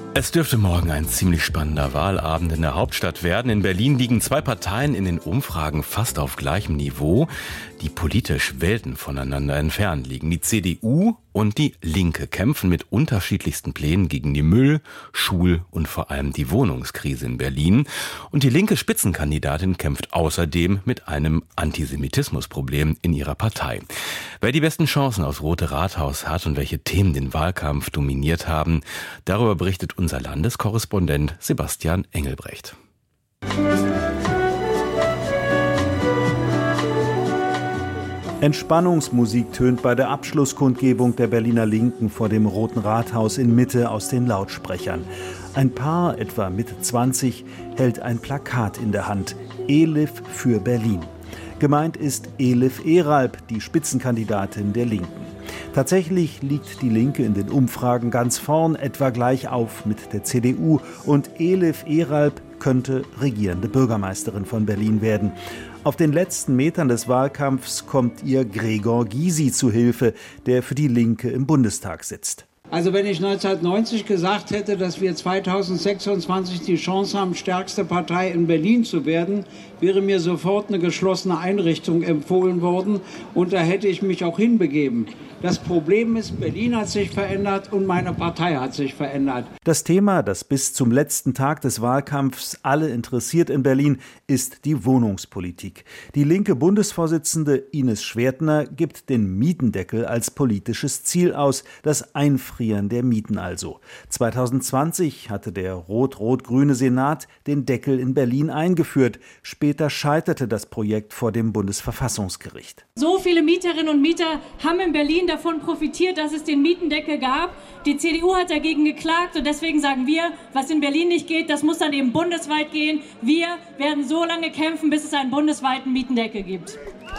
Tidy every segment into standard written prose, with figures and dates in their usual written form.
Es dürfte morgen ein ziemlich spannender Wahlabend in der Hauptstadt werden. In Berlin liegen zwei Parteien in den Umfragen fast auf gleichem Niveau, die politisch Welten voneinander entfernt liegen. Die CDU und die Linke kämpfen mit unterschiedlichsten Plänen gegen die Müll-, Schul- und vor allem die Wohnungskrise in Berlin. Und die linke Spitzenkandidatin kämpft außerdem mit einem Antisemitismusproblem in ihrer Partei. Wer die besten Chancen aufs Rote Rathaus hat und welche Themen den Wahlkampf dominiert haben, darüber berichtet unser Landeskorrespondent Sebastian Engelbrecht. Entspannungsmusik tönt bei der Abschlusskundgebung der Berliner Linken vor dem Roten Rathaus in Mitte aus den Lautsprechern. Ein Paar, etwa Mitte 20, hält ein Plakat in der Hand. Elif für Berlin. Gemeint ist Elif Eralp, die Spitzenkandidatin der Linken. Tatsächlich liegt die Linke in den Umfragen ganz vorn, etwa gleich auf mit der CDU. Und Elif Eralp könnte regierende Bürgermeisterin von Berlin werden. Auf den letzten Metern des Wahlkampfs kommt ihr Gregor Gysi zu Hilfe, der für die Linke im Bundestag sitzt. Also wenn ich 1990 gesagt hätte, dass wir 2026 die Chance haben, stärkste Partei in Berlin zu werden, wäre mir sofort eine geschlossene Einrichtung empfohlen worden und da hätte ich mich auch hinbegeben. Das Problem ist, Berlin hat sich verändert und meine Partei hat sich verändert. Das Thema, das bis zum letzten Tag des Wahlkampfs alle interessiert in Berlin, ist die Wohnungspolitik. Die linke Bundesvorsitzende Ines Schwertner gibt den Mietendeckel als politisches Ziel aus, das Einfrieren der Mieten also. 2020 hatte der rot-rot-grüne Senat den Deckel in Berlin eingeführt. Später scheiterte das Projekt vor dem Bundesverfassungsgericht. So viele Mieterinnen und Mieter haben in Berlin davon profitiert, dass es den Mietendeckel gab. Die CDU hat dagegen geklagt und deswegen sagen wir, was in Berlin nicht geht, das muss dann eben bundesweit gehen. Wir werden so lange kämpfen, bis es einen bundesweiten Mietendeckel gibt.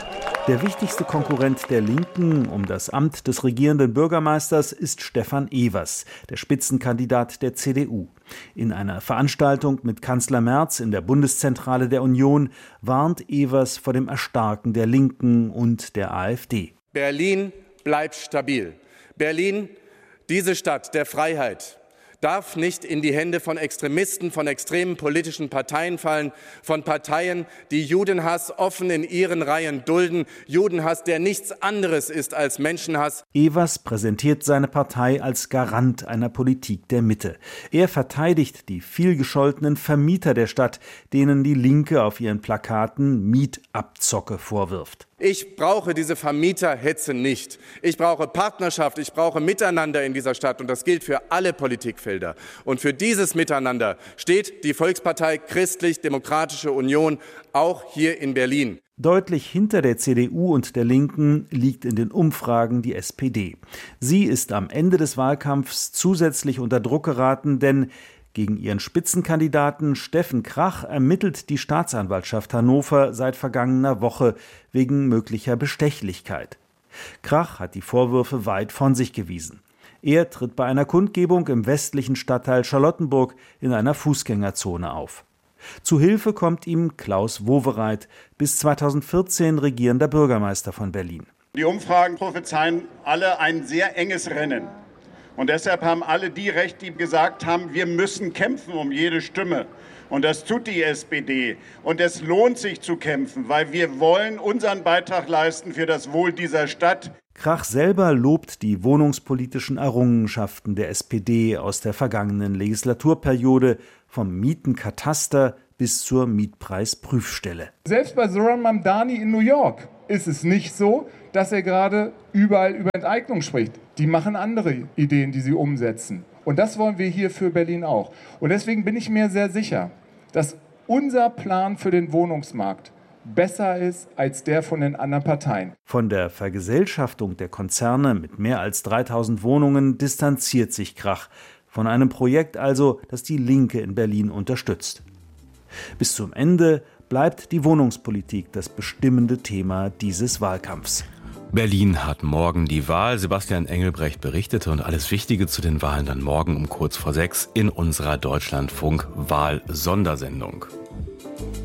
Der wichtigste Konkurrent der Linken um das Amt des regierenden Bürgermeisters ist Stefan Evers, der Spitzenkandidat der CDU. In einer Veranstaltung mit Kanzler Merz in der Bundeszentrale der Union warnt Evers vor dem Erstarken der Linken und der AfD. Berlin bleibt stabil. Berlin, diese Stadt der Freiheit, darf nicht in die Hände von Extremisten, von extremen politischen Parteien fallen, von Parteien, die Judenhass offen in ihren Reihen dulden, Judenhass, der nichts anderes ist als Menschenhass. Evers präsentiert seine Partei als Garant einer Politik der Mitte. Er verteidigt die vielgescholtenen Vermieter der Stadt, denen die Linke auf ihren Plakaten Mietabzocke vorwirft. Ich brauche diese Vermieterhetze nicht. Ich brauche Partnerschaft, ich brauche Miteinander in dieser Stadt und das gilt für alle Politikfelder. Und für dieses Miteinander steht die Volkspartei Christlich-Demokratische Union auch hier in Berlin. Deutlich hinter der CDU und der Linken liegt in den Umfragen die SPD. Sie ist am Ende des Wahlkampfs zusätzlich unter Druck geraten, denn gegen ihren Spitzenkandidaten Steffen Krach ermittelt die Staatsanwaltschaft Hannover seit vergangener Woche wegen möglicher Bestechlichkeit. Krach hat die Vorwürfe weit von sich gewiesen. Er tritt bei einer Kundgebung im westlichen Stadtteil Charlottenburg in einer Fußgängerzone auf. Zu Hilfe kommt ihm Klaus Wowereit, bis 2014 regierender Bürgermeister von Berlin. Die Umfragen prophezeien alle ein sehr enges Rennen. Und deshalb haben alle die recht, die gesagt haben, wir müssen kämpfen um jede Stimme. Und das tut die SPD. Und es lohnt sich zu kämpfen, weil wir wollen unseren Beitrag leisten für das Wohl dieser Stadt. Krach selber lobt die wohnungspolitischen Errungenschaften der SPD aus der vergangenen Legislaturperiode, vom Mietenkataster bis zur Mietpreisprüfstelle. Selbst bei Zoran Mamdani in New York ist es nicht so, dass er gerade überall über Enteignung spricht. Die machen andere Ideen, die sie umsetzen. Und das wollen wir hier für Berlin auch. Und deswegen bin ich mir sehr sicher, dass unser Plan für den Wohnungsmarkt besser ist als der von den anderen Parteien. Von der Vergesellschaftung der Konzerne mit mehr als 3000 Wohnungen distanziert sich Krach. Von einem Projekt also, das die Linke in Berlin unterstützt. Bis zum Ende bleibt die Wohnungspolitik das bestimmende Thema dieses Wahlkampfs. Berlin hat morgen die Wahl. Sebastian Engelbrecht berichtete und alles Wichtige zu den Wahlen dann morgen um kurz vor 6 in unserer Deutschlandfunk-Wahl-Sondersendung.